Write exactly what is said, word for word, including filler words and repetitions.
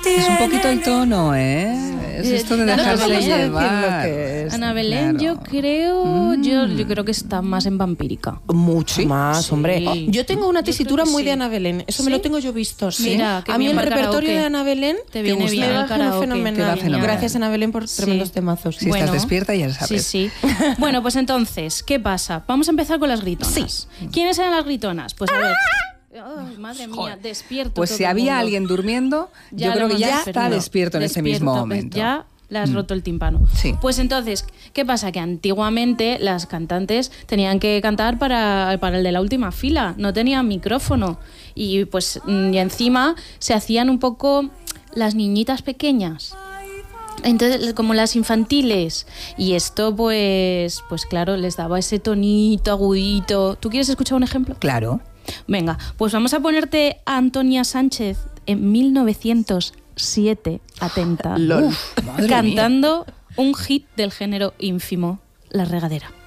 Es un poquito el tono, ¿eh? Es esto de dejarse llevar. Es. Ana Belén, claro. yo creo mm. yo, yo creo que está más en vampírica. Mucho ¿Sí? más, sí. hombre. Oh, yo tengo una tesitura muy sí. de Ana Belén. Eso ¿Sí? me lo tengo yo visto. Sí. Mira, a mí el repertorio karaoke. de Ana Belén te viene te bien el karaoke. Fenomenal. fenomenal. Gracias, Ana Belén, por sí. tremendos temazos. Si bueno, estás despierta, ya sabes. Sí, sí. Bueno, pues entonces, ¿qué pasa? Vamos a empezar con las gritonas. Sí. ¿Quiénes eran las gritonas? Pues a ver... Oh, madre mía, Joder. despierto. Pues todo si había mundo. alguien durmiendo, ya yo creo que ya despierto. está despierto en despierto, ese mismo momento. Ya le has roto el tímpano. Sí. Pues entonces, ¿qué pasa? Que antiguamente las cantantes tenían que cantar para, para el de la última fila, no tenían micrófono. Y pues y encima se hacían un poco las niñitas pequeñas. Entonces, como las infantiles. Y esto, pues, pues claro, les daba ese tonito agudito. ¿Tú quieres escuchar un ejemplo? Claro. Venga, pues vamos a ponerte a Antonia Sánchez en mil novecientos siete, atenta, Lol. Uf, cantando mía. un hit del género ínfimo, La Regadera.